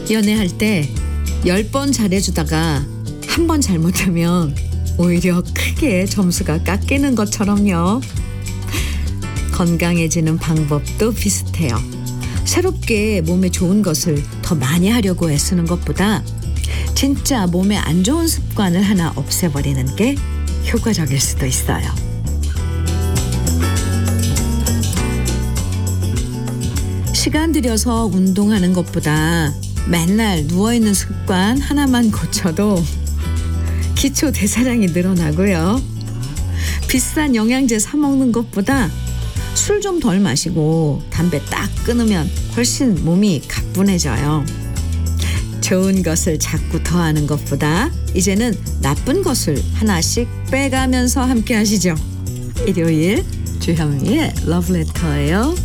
연애할 때 10번 잘해주다가 한 번 잘못하면 오히려 크게 점수가 깎이는 것처럼요. 건강해지는 방법도 비슷해요. 새롭게 몸에 좋은 것을 더 많이 하려고 애쓰는 것보다 진짜 몸에 안 좋은 습관을 하나 없애버리는 게 효과적일 수도 있어요. 시간 들여서 운동하는 것보다 맨날 누워있는 습관 하나만 고쳐도 기초 대사량이 늘어나고요. 비싼 영양제 사 먹는 것보다 술 좀 덜 마시고 담배 딱 끊으면 훨씬 몸이 가뿐해져요. 좋은 것을 자꾸 더하는 것보다 이제는 나쁜 것을 하나씩 빼가면서 함께 하시죠. 일요일 주현미의 러브레터예요.